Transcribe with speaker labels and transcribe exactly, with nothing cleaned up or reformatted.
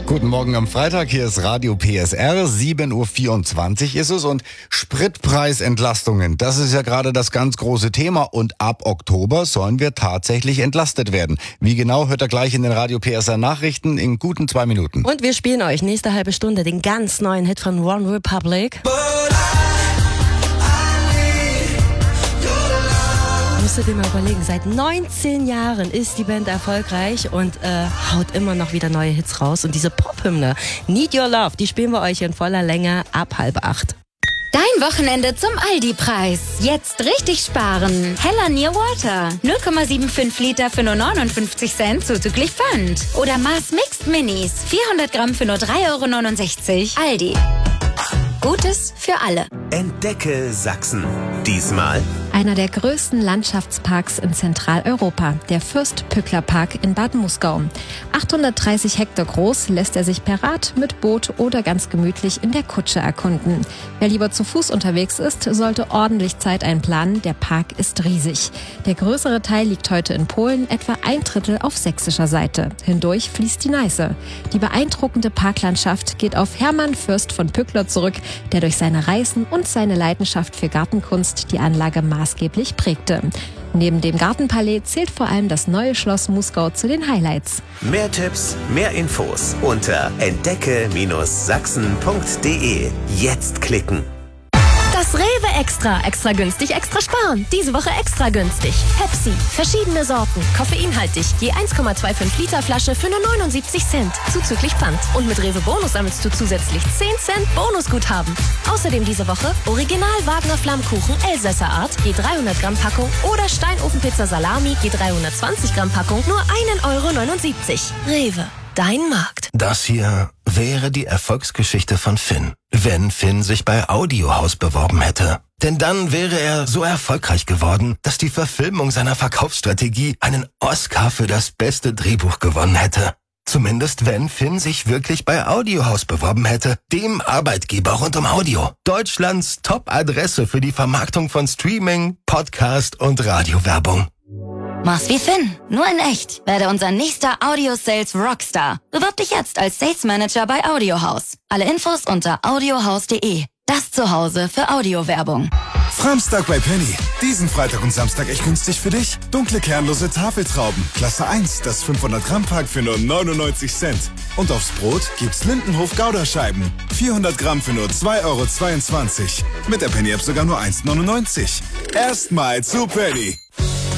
Speaker 1: Guten Morgen am Freitag, hier ist Radio P S R, sieben Uhr vierundzwanzig ist es und Spritpreisentlastungen, das ist ja gerade das ganz große Thema und ab Oktober sollen wir tatsächlich entlastet werden. Wie genau, hört ihr gleich in den Radio P S R Nachrichten in guten zwei Minuten.
Speaker 2: Und wir spielen euch nächste halbe Stunde den ganz neuen Hit von One Republic. Musst du dir mal überlegen, seit neunzehn Jahren ist die Band erfolgreich und äh, haut immer noch wieder neue Hits raus. Und diese Pop-Hymne Need Your Love, die spielen wir euch in voller Länge ab halb acht.
Speaker 3: Dein Wochenende zum Aldi-Preis. Jetzt richtig sparen. Hella Near Water. null Komma fünfundsiebzig Liter für nur neunundfünfzig Cent zuzüglich Pfand. Oder Mars Mixed Minis. vierhundert Gramm für nur drei Euro neunundsechzig. Aldi. Gutes für alle.
Speaker 4: Entdecke Sachsen. Diesmal
Speaker 5: einer der größten Landschaftsparks in Zentraleuropa, der Fürst-Pückler-Park in Bad Muskau. achthundertdreißig Hektar groß, lässt er sich per Rad, mit Boot oder ganz gemütlich in der Kutsche erkunden. Wer lieber zu Fuß unterwegs ist, sollte ordentlich Zeit einplanen. Der Park ist riesig. Der größere Teil liegt heute in Polen, etwa ein Drittel auf sächsischer Seite. Hindurch fließt die Neiße. Die beeindruckende Parklandschaft geht auf Hermann Fürst von Pückler zurück, der durch seine Reisen und seine Leidenschaft für Gartenkunst die Anlage maßgeblich prägte. Neben dem Gartenpalais zählt vor allem das neue Schloss Muskau zu den Highlights.
Speaker 4: mehr Tipps, mehr Infos unter entdecke Sachsen punkt de. Jetzt klicken.
Speaker 6: Das Rewe Extra. Extra günstig, extra sparen. Diese Woche extra günstig. Pepsi. Verschiedene Sorten. Koffeinhaltig. Je eins Komma fünfundzwanzig Liter Flasche für nur neunundsiebzig Cent. Zuzüglich Pfand. Und mit Rewe Bonus sammelst du zusätzlich zehn Cent Bonusguthaben. Außerdem diese Woche Original Wagner Flammkuchen Elsässer Art. Je dreihundert Gramm Packung. Oder Steinofenpizza Salami. Je dreihundertzwanzig Gramm Packung. Nur ein Euro neunundsiebzig. Rewe. Dein Markt.
Speaker 7: Das hier wäre die Erfolgsgeschichte von Finn, wenn Finn sich bei Audiohaus beworben hätte. Denn dann wäre er so erfolgreich geworden, dass die Verfilmung seiner Verkaufsstrategie einen Oscar für das beste Drehbuch gewonnen hätte. Zumindest wenn Finn sich wirklich bei Audiohaus beworben hätte, dem Arbeitgeber rund um Audio. Deutschlands Top-Adresse für die Vermarktung von Streaming, Podcast und Radiowerbung.
Speaker 3: Mach's wie Finn, nur in echt. Werde unser nächster Audio-Sales Rockstar. Bewirb dich jetzt als Sales Manager bei Audiohaus. Alle Infos unter audiohaus punkt de. Das Zuhause für Audiowerbung.
Speaker 8: Framstag bei Penny. Diesen Freitag und Samstag echt günstig für dich. Dunkle kernlose Tafeltrauben. Klasse eins, das fünfhundert Gramm Pack für nur neunundneunzig Cent. Und aufs Brot gibt's Lindenhof Gouda-Scheiben. vierhundert Gramm für nur zwei Euro zweiundzwanzig. Mit der Penny-App sogar nur eins Euro neunundneunzig. Erstmal zu Penny.